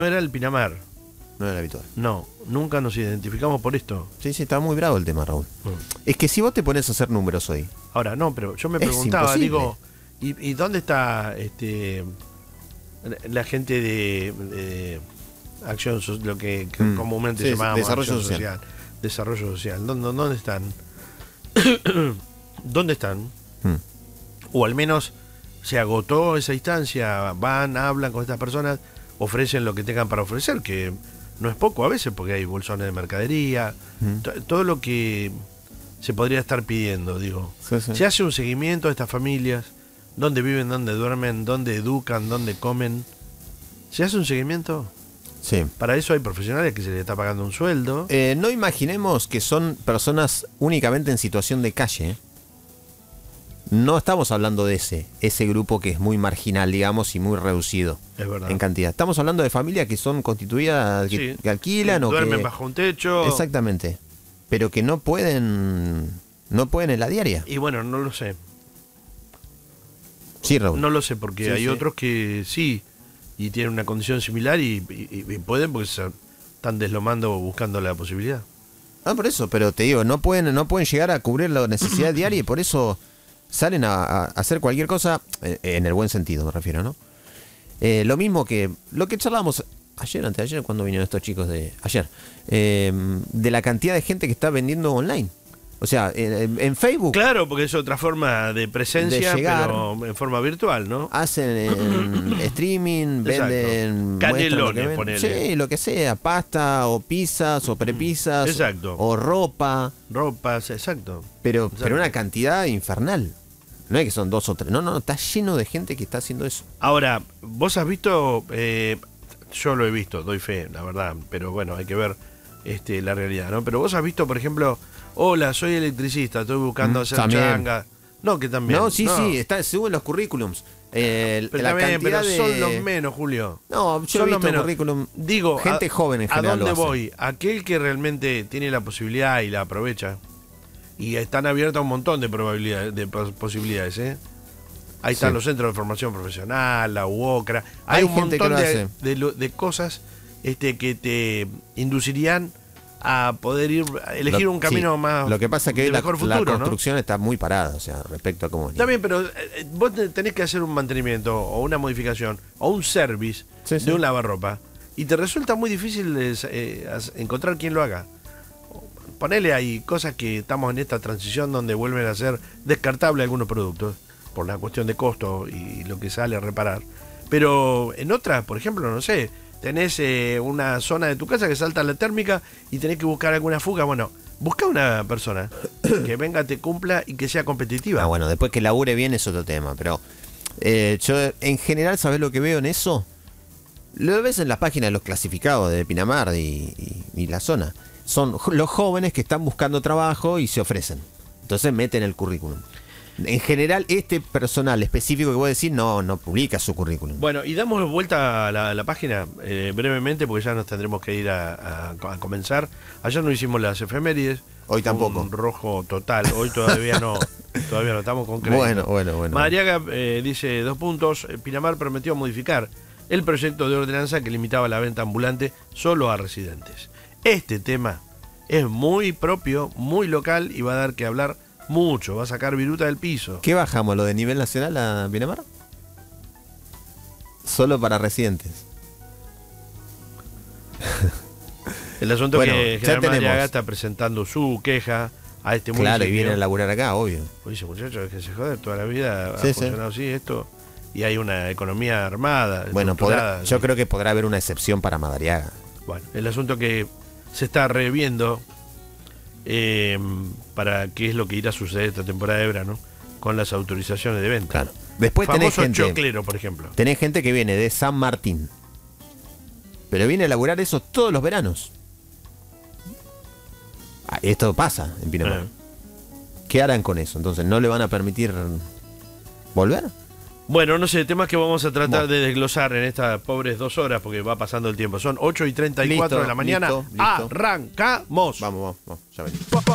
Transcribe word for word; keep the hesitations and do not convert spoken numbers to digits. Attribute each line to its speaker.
Speaker 1: No era el Pinamar.
Speaker 2: No era habitual.
Speaker 1: No, nunca nos identificamos por esto.
Speaker 2: Sí, sí, está muy bravo el tema, Raúl.
Speaker 1: Mm.
Speaker 2: Es que si vos te pones a hacer números hoy.
Speaker 1: Ahora, no, pero yo me
Speaker 2: Es
Speaker 1: preguntaba,
Speaker 2: imposible.
Speaker 1: digo, ¿y, y dónde está este la gente de, de acción, so- lo que, que
Speaker 2: Mm.
Speaker 1: comúnmente
Speaker 2: Sí,
Speaker 1: llamamos
Speaker 2: desarrollo
Speaker 1: acción
Speaker 2: social.
Speaker 1: Desarrollo social. ¿Dónde, dónde están? ¿Dónde están?
Speaker 2: Mm.
Speaker 1: O al menos se agotó esa instancia, van, hablan con estas personas, ofrecen lo que tengan para ofrecer, que no es poco a veces, porque hay bolsones de mercadería,
Speaker 2: Mm.
Speaker 1: to- todo lo que se podría estar pidiendo, digo.
Speaker 2: Sí, sí.
Speaker 1: Se hace un seguimiento a estas familias, dónde viven, dónde duermen, dónde educan, dónde comen. ¿Se hace un seguimiento?
Speaker 2: Sí.
Speaker 1: Para eso hay profesionales que se les está pagando un sueldo.
Speaker 2: Eh, no imaginemos que son personas únicamente en situación de calle. ¿eh? No estamos hablando de ese, ese grupo que es muy marginal, digamos, y muy reducido
Speaker 1: Es verdad.
Speaker 2: en cantidad. Estamos hablando de familias que son constituidas, que,
Speaker 1: Sí.
Speaker 2: que alquilan o
Speaker 1: Duermen
Speaker 2: que...
Speaker 1: bajo un techo.
Speaker 2: Exactamente. Pero que no pueden, no pueden en la diaria.
Speaker 1: Y bueno, no lo sé.
Speaker 2: Sí, Raúl.
Speaker 1: No lo sé, porque
Speaker 2: Sí,
Speaker 1: hay
Speaker 2: sí.
Speaker 1: otros que sí, y tienen una condición similar y, y- y pueden porque se están deslomando o buscando la posibilidad.
Speaker 2: Ah, por eso, pero te digo, no pueden, no pueden llegar a cubrir la necesidad diaria y por eso salen a, a hacer cualquier cosa, eh, en el buen sentido me refiero, ¿no? Eh, lo mismo que lo que charlábamos ayer, antes de ayer, cuando vinieron estos chicos de ayer, eh, de la cantidad de gente que está vendiendo online. O sea, en, en Facebook
Speaker 1: Claro, porque es otra forma de presencia,
Speaker 2: De llegar.
Speaker 1: pero en forma virtual, ¿no?
Speaker 2: hacen en streaming,
Speaker 1: Exacto.
Speaker 2: venden,
Speaker 1: Canelones,
Speaker 2: muestran lo que venden.
Speaker 1: ponele.
Speaker 2: Sí, lo que sea, pasta o pizzas o prepizzas,
Speaker 1: Exacto.
Speaker 2: o ropa.
Speaker 1: Ropas, exacto.
Speaker 2: Pero,
Speaker 1: Exacto.
Speaker 2: pero una cantidad infernal. No es que son dos o tres. No, no, está lleno de gente que está haciendo eso.
Speaker 1: Ahora, vos has visto, eh, yo lo he visto, doy fe, la verdad, pero bueno, hay que ver este, la realidad, ¿no? Pero vos has visto, por ejemplo, hola, soy electricista, estoy buscando
Speaker 2: Mm,
Speaker 1: hacer
Speaker 2: también.
Speaker 1: changa. No, que también.
Speaker 2: No, sí, sí, está, suben los currículums. Eh,
Speaker 1: Pero,
Speaker 2: la
Speaker 1: también,
Speaker 2: cantidad
Speaker 1: pero
Speaker 2: de...
Speaker 1: son los menos, Julio.
Speaker 2: No, yo
Speaker 1: Son
Speaker 2: he
Speaker 1: los
Speaker 2: visto
Speaker 1: menos.
Speaker 2: currículum.
Speaker 1: Digo,
Speaker 2: gente
Speaker 1: a-
Speaker 2: joven en
Speaker 1: ¿A
Speaker 2: general
Speaker 1: dónde
Speaker 2: lo hace.
Speaker 1: voy? Aquel que realmente tiene la posibilidad y la aprovecha. Y están abiertas un montón de probabilidades, de pos- posibilidades, ¿eh? Ahí están
Speaker 2: Sí.
Speaker 1: los centros de formación profesional, la U O C R A. Hay,
Speaker 2: Hay
Speaker 1: un
Speaker 2: gente que
Speaker 1: montón
Speaker 2: lo
Speaker 1: de,
Speaker 2: hace.
Speaker 1: de lo- de cosas este, que te inducirían a poder ir a elegir
Speaker 2: Lo-
Speaker 1: un camino
Speaker 2: sí,
Speaker 1: más
Speaker 2: Lo que pasa es que
Speaker 1: de
Speaker 2: la,
Speaker 1: mejor
Speaker 2: la
Speaker 1: futuro, ¿no?
Speaker 2: construcción está muy parada, o sea, respecto a cómo...
Speaker 1: Está bien, pero eh, eh, vos te- tenés que hacer un mantenimiento o una modificación o un service
Speaker 2: Sí, sí.
Speaker 1: de un lavarropa y te resulta muy difícil eh, as- encontrar quien lo haga. Ponele ahí cosas que estamos en esta transición donde vuelven a ser descartables algunos productos por la cuestión de costo y lo que sale a reparar. Pero en otras, por ejemplo, no sé, tenés eh, una zona de tu casa que salta la térmica y tenés que buscar alguna fuga. Bueno, busca una persona que venga, te cumpla y que sea competitiva.
Speaker 2: Ah, bueno, después que labure bien es otro tema, pero eh, yo en general, ¿sabés lo que veo en eso? Lo ves en las páginas de los clasificados de Pinamar y, y- y la zona. Son jo- los jóvenes que están buscando trabajo y se ofrecen. Entonces meten el currículum. En general, este personal específico que voy a decir no, no publica su currículum.
Speaker 1: Bueno, y damos vuelta a la, a la página eh, brevemente porque ya nos tendremos que ir a, a- a comenzar. Ayer no hicimos las efemérides.
Speaker 2: Hoy tampoco.
Speaker 1: Un rojo total. Hoy todavía no. Todavía no estamos con crédito.
Speaker 2: Bueno, bueno, bueno.
Speaker 1: Madariaga eh, dice dos puntos. eh, Pinamar prometió modificar el proyecto de ordenanza que limitaba la venta ambulante solo a residentes. Este tema es muy propio, muy local y va a dar que hablar mucho. Va a sacar viruta del piso.
Speaker 2: ¿Qué bajamos? ¿Lo de nivel nacional a Pinamar? Solo para residentes.
Speaker 1: El asunto
Speaker 2: Bueno,
Speaker 1: que
Speaker 2: ya
Speaker 1: General Madariaga
Speaker 2: tenemos.
Speaker 1: está presentando su queja a este municipio.
Speaker 2: Claro, y vienen a laburar acá, obvio.
Speaker 1: Pues dice, muchachos, que se joder, toda la vida
Speaker 2: Sí,
Speaker 1: ha
Speaker 2: sí.
Speaker 1: funcionado así esto. Y hay una economía armada.
Speaker 2: Bueno,
Speaker 1: estructurada,
Speaker 2: podrá, yo
Speaker 1: ¿sí?
Speaker 2: creo que podrá haber una excepción para Madariaga.
Speaker 1: Bueno, el asunto que se está reviendo eh, para qué es lo que irá a suceder esta temporada de verano con las autorizaciones de venta.
Speaker 2: Claro. Después tenés
Speaker 1: Famoso
Speaker 2: gente,
Speaker 1: choclero, por ejemplo.
Speaker 2: tenés gente que viene de San Martín. Pero viene a laburar eso todos los veranos. Ah, esto pasa en Pinamar.
Speaker 1: Eh.
Speaker 2: ¿Qué harán con eso? Entonces, ¿no le van a permitir volver?
Speaker 1: Bueno, no sé, temas que vamos a tratar
Speaker 2: Bueno.
Speaker 1: de desglosar en estas pobres dos horas porque va pasando el tiempo. Son ocho y treinta y cuatro
Speaker 2: Listo,
Speaker 1: de la mañana.
Speaker 2: listo, listo.
Speaker 1: Arrancamos.
Speaker 2: Vamos, vamos, vamos, ya venimos.